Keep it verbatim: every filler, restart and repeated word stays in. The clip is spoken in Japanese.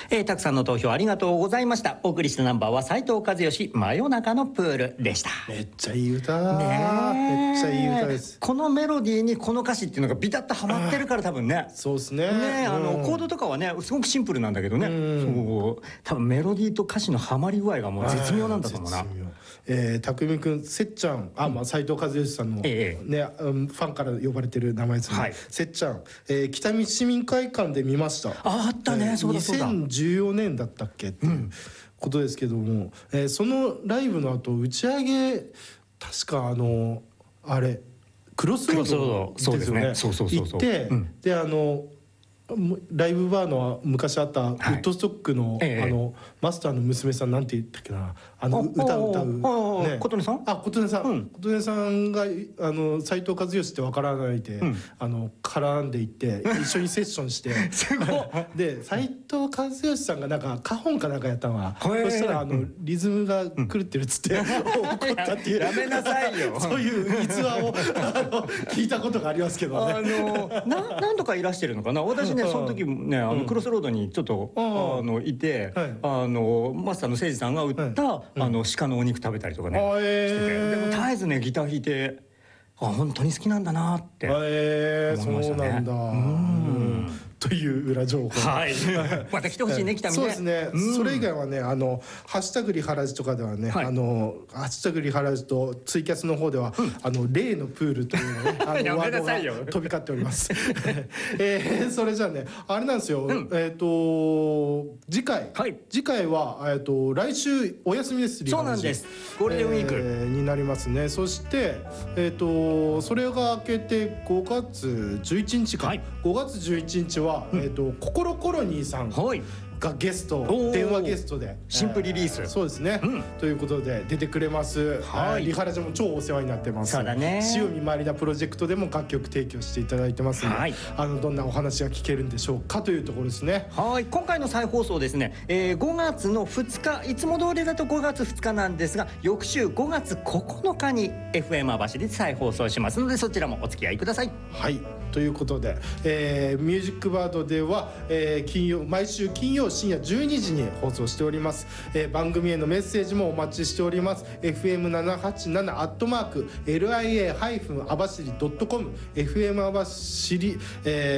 えー、たくさんの投票ありがとうございました。お送りしたナンバーは斉藤和義、真夜中のプールでした。 めっちゃいい歌、ね、めっちゃいい歌です。 このメロディーにこの歌詞っていうのがビタッとはまってるから多分ね。 そうですね。 ね、あのコードとかはねすごくシンプルなんだけどね、そう多分メロディーと歌詞のハマり具合がもう絶妙なんだと思うな。 えー、匠くん、せっちゃん、あ、まあ斉藤和義さんの、ええね、ファンから呼ばれてる名前ですね。はい、せっちゃん、えー、北見市民会館で見ました。 あ、あったね、えー、そうだそうだ。 にせんじゅうよねんだったっけっていうことですけども、うん、えー、そのライブの後打ち上げ確かあのあれクロスロードですよね。行って、うん、であのライブバーの昔あったウッドストックの、はい、あのマスターの娘さんなんて言ったっけな、あの歌を歌うね、琴音さん、 あ、琴音さん、うん、琴音さんがあの斉藤和義ってわからないで、うん、あの絡んでいって一緒にセッションしてすごいで斉藤和義さんがなんかカホンかなんかやったのは、そしたらあの、うん、リズムが狂ってるっつって、うん、怒ったっていうやめなさいよそういう逸話をあの聞いたことがありますけどね。 あのな何度かいらしてるのかな。私ねその時ねあのクロスロードにちょっとあのいて、あのマスターの誠司さんが売ったあの鹿のお肉食べたりとかねしてて、でも絶えずねギター弾いて、あ、本当に好きなんだなって思いましたね。 そうなんだ。という裏情報。 はい。また来てほしいね、北見ね。 そうですね。それ以外はね、あのハッシュタグリハラジとかではね、あのハッシュタグリハラジとツイキャスの方ではあの例のプールというのね、あのワードが飛び交っております。え、それじゃあね、あれなんですよ。えっと次回、次回はえっと来週お休みです。 そうなんです。ゴールデンウィークになりますね。そしてえっとそれが明けてごがつじゅういちにちか。ごがつじゅういちにちはえーとココロコロニーさんがゲスト、電話ゲストで新譜リリース、 そうですね、ということで出てくれます。リハラジも超お世話になってます。 そうだね。 塩見まりなプロジェクトでも楽曲提供していただいてますので、あのどんなお話が聞けるんでしょうかというところですね。 はい、今回の再放送ですね、えー、ごがつのふつか、いつも通りだとごがつふつかなんですが、翌週ごがつここのかに エフエム 網走で再放送しますので、そちらもお付き合いください。 はい、ということで、えー、ミュージックバードでは、えー、金曜毎週金曜深夜じゅうにじに放送しております。えー、番組へのメッセージもお待ちしております。 エフエムななはちなな アットマーク エルアイエー ハイフン 網走 ドットコム エフエム 網走、えー